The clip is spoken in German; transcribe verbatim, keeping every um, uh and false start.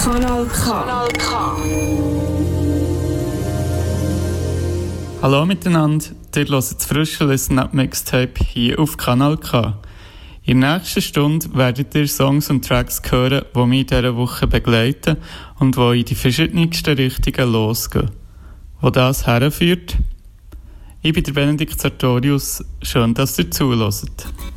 Kanal K. Kanal K. Hallo miteinander, ihr hört das frische Listen-Up-Mixtape hier auf Kanal K. In der nächsten Stunde werdet ihr Songs und Tracks hören, die mich in dieser Woche begleiten und die in die verschiedensten Richtungen losgehen. Wo das herführt? Ich bin der Benedikt Sartorius, schön, dass ihr zuhört.